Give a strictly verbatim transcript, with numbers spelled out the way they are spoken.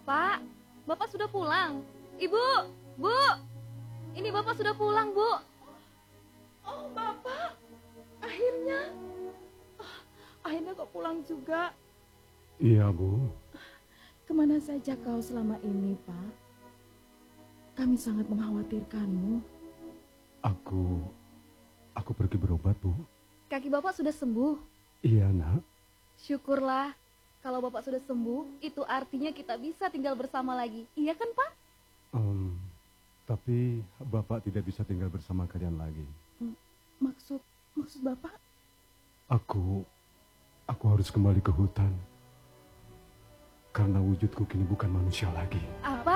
Pak, Bapak sudah pulang. Ibu, Bu, ini Bapak sudah pulang, Bu. Oh, Bapak, akhirnya, oh, akhirnya kau pulang juga. Iya, Bu. Kemana saja kau selama ini, Pak? Kami sangat mengkhawatirkanmu. Aku, aku pergi berobat, Bu. Kaki Bapak sudah sembuh. Iya, Nak. Syukurlah. Kalau Bapak sudah sembuh, itu artinya kita bisa tinggal bersama lagi. Iya kan, Pak? Um, tapi Bapak tidak bisa tinggal bersama kalian lagi. Maksud, maksud Bapak? Aku, aku harus kembali ke hutan. Karena wujudku kini bukan manusia lagi. Apa?